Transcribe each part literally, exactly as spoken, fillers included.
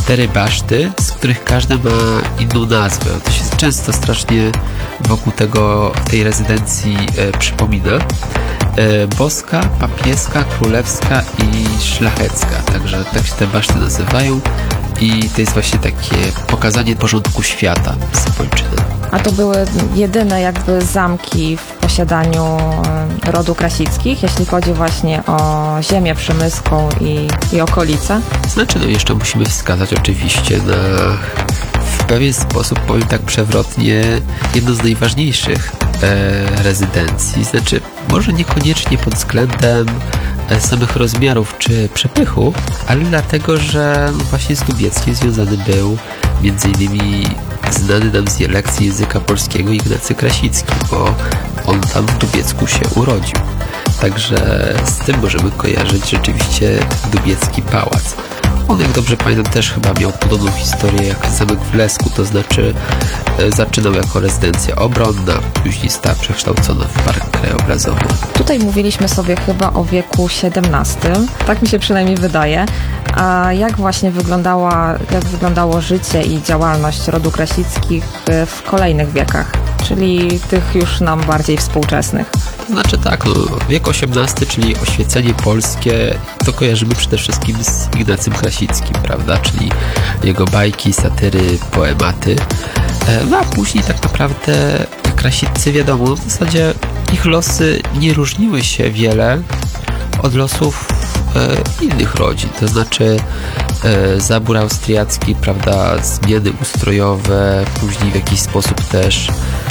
cztery baszty, z których każda ma inną nazwę. To się często strasznie wokół tego, tej rezydencji e, przypomina. E, boska, papieska, królewska i szlachecka. Także tak się te baszty nazywają. I to jest właśnie takie pokazanie porządku świata Sopoćczyny. A to były jedyne jakby zamki w posiadaniu rodu Krasickich, jeśli chodzi właśnie o ziemię przemyską i, i okolice? Znaczy, no jeszcze musimy wskazać oczywiście na, w pewien sposób, powiem tak przewrotnie, jedno z najważniejszych e, rezydencji. Znaczy, może niekoniecznie pod względem samych rozmiarów czy przepychu, ale dlatego, że właśnie z Lubieckiem związany był między innymi znany nam z lekcji języka polskiego Ignacy Krasicki, bo on tam w Lubiecku się urodził. Także z tym możemy kojarzyć rzeczywiście Lubiecki Pałac. On, jak dobrze pamiętam, też chyba miał podobną historię jak zamek w Lesku, to znaczy e, zaczynał jako rezydencja obronna, później została przekształcona w park krajobrazowy. Tutaj mówiliśmy sobie chyba o wieku siedemnastym, tak mi się przynajmniej wydaje. A jak właśnie wyglądała, jak wyglądało życie i działalność rodu Krasickich w kolejnych wiekach, czyli tych już nam bardziej współczesnych? To znaczy tak, no, wiek osiemnasty, czyli oświecenie polskie, to kojarzymy przede wszystkim z Ignacym Krasickim, prawda, czyli jego bajki, satyry, poematy. No a później tak naprawdę Krasiccy, wiadomo, w zasadzie ich losy nie różniły się wiele od losów e, innych rodzin, to znaczy e, zabór austriacki, prawda, zmiany ustrojowe, później w jakiś sposób też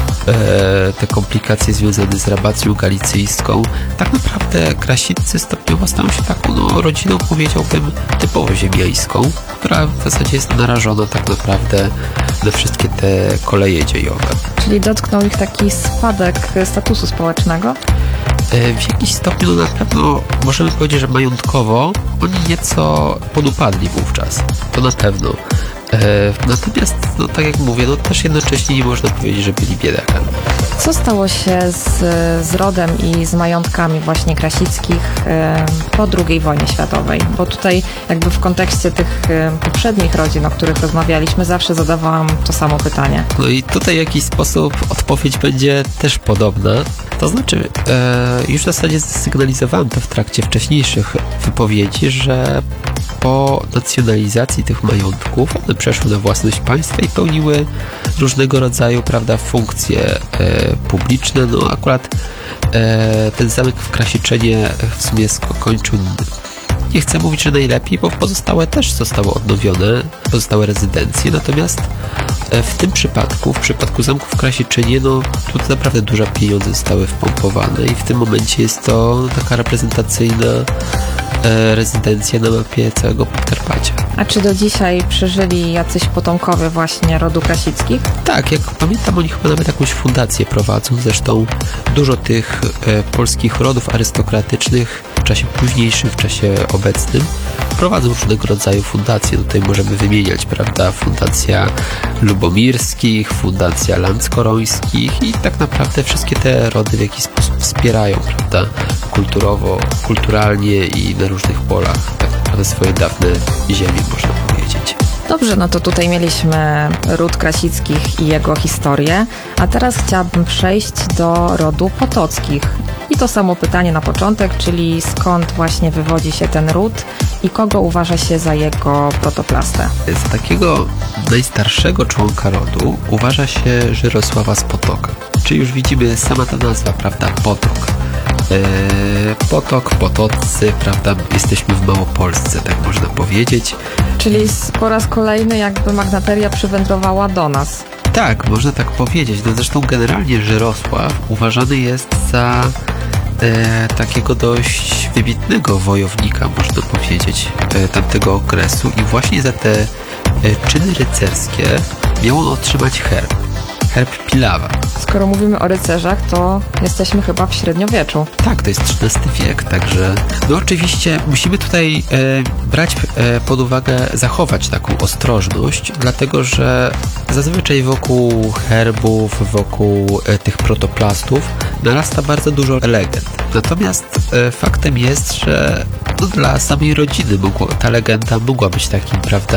e, te komplikacje związane z rabacją galicyjską. Tak naprawdę Krasiccy stopniowo stają się taką no, rodziną, powiedziałbym, typowo ziemiańską, która w zasadzie jest narażona tak naprawdę na wszystkie te koleje dziejowe. Czyli dotknął ich taki spadek statusu społecznego? W jakiś stopniu no na pewno możemy powiedzieć, że majątkowo oni nieco podupadli wówczas. To na pewno. E, natomiast, no tak jak mówię, no też jednocześnie nie można powiedzieć, że byli biedakami. Co stało się z, z rodem i z majątkami właśnie Krasickich e, po drugiej wojnie światowej? Bo tutaj jakby w kontekście tych e, poprzednich rodzin, o których rozmawialiśmy, zawsze zadawałam to samo pytanie. No i tutaj w jakiś sposób odpowiedź będzie też podobna. To znaczy, e, już w zasadzie zasygnalizowałem to w trakcie wcześniejszych wypowiedzi, że po nacjonalizacji tych majątków one przeszły na własność państwa i pełniły różnego rodzaju, prawda, funkcje e, publiczne. No akurat e, ten zamek w Krasiczynie w sumie skończył, nie chcę mówić, że najlepiej, bo pozostałe też zostały odnowione, pozostałe rezydencje, natomiast e, w tym przypadku, w przypadku zamku w Krasiczynie, no tu naprawdę duże pieniądze zostały wpompowane i w tym momencie jest to taka reprezentacyjna rezydencja na mapie całego Podkarpacia. A czy do dzisiaj przeżyli jacyś potomkowie właśnie rodu Krasickich? Tak, jak pamiętam, oni chyba nawet jakąś fundację prowadzą. Zresztą dużo tych e, polskich rodów arystokratycznych w czasie późniejszym, w czasie obecnym prowadzą różnego rodzaju fundacje. Tutaj możemy wymieniać, prawda, fundacja Lubomirskich, fundacja Lanckorońskich i tak naprawdę wszystkie te rody w jakiś sposób wspierają, prawda, kulturowo, kulturalnie i na różnych polach tak naprawdę swoje dawne ziemie, można powiedzieć. Dobrze, no to tutaj mieliśmy ród Krasickich i jego historię, a teraz chciałabym przejść do rodu Potockich. I to samo pytanie na początek, czyli skąd właśnie wywodzi się ten ród i kogo uważa się za jego protoplastę? Z takiego najstarszego członka rodu uważa się Żyrosława z Potoka. Czyli już widzimy sama ta nazwa, prawda, Potok. Eee, Potok, Potoccy, prawda, jesteśmy w Małopolsce, tak można powiedzieć. Czyli po raz kolejny jakby magnateria przywędrowała do nas. Tak, można tak powiedzieć. No zresztą generalnie Żyrosław uważany jest za e, takiego dość wybitnego wojownika, można powiedzieć, e, tamtego okresu i właśnie za te e, czyny rycerskie miał on otrzymać herb. Herb Pilawa. Skoro mówimy o rycerzach, to jesteśmy chyba w średniowieczu. Tak, to jest trzynasty wiek, także no oczywiście musimy tutaj e, brać e, pod uwagę, zachować taką ostrożność, dlatego że zazwyczaj wokół herbów, wokół e, tych protoplastów narasta bardzo dużo legend. Natomiast e, faktem jest, że no, dla samej rodziny mogło, ta legenda mogła być takim, prawda,